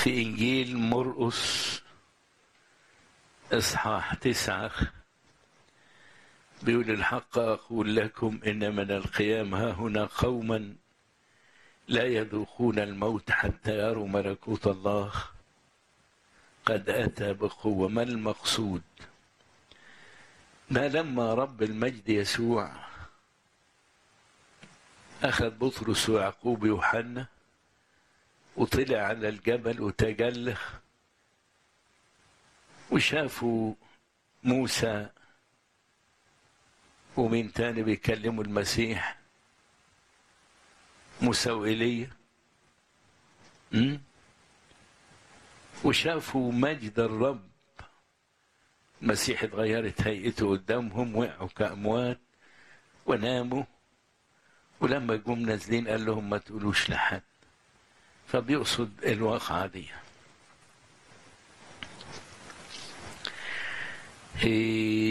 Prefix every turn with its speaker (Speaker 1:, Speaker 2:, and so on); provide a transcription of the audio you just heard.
Speaker 1: في إنجيل مرقس إصحاح 9 بيقول: الحق أقول لكم إن من القيام ها هنا قوما لا يذوقون الموت حتى يروا ملكوت الله قد أتى بقوة. ما المقصود؟ ما لما رب المجد يسوع أخذ بطرس ويعقوب ويوحنا وطلع على الجبل وتجلى وشافوا موسى ومين تاني بيكلموا المسيح، موسى وإيليا، وشافوا مجد الرب. المسيح اتغيرت هيئته قدامهم، وقعوا كأموات وناموا، ولما جم نازلين قال لهم ما تقولوش لحد. فبيقصد الواقعة دي.